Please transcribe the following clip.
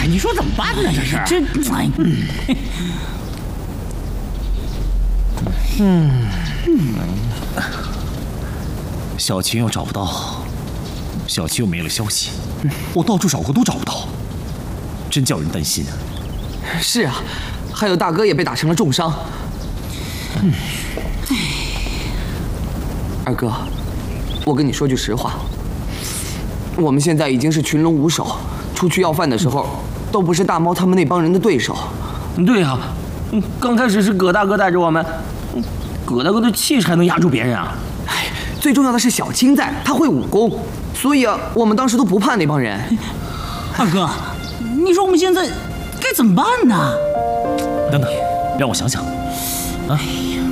你说怎么办呢？这哎， 小琴又找不到，小琴又没了消息，我到处找过都找不到，真叫人担心啊！ 是啊，还有大哥也被打成了重伤。二哥，我跟你说句实话，我们现在已经是群龙无首，出去要饭的时候，都不是大猫他们那帮人的对手。 对呀，刚开始是葛大哥带着我们，葛大哥的气势还能压住别人啊！ 哎，最重要的是小青在，他会武功，所以啊，我们当时都不怕那帮人。 二哥，你说我们现在该怎么办呢？ 等等，让我想想。啊，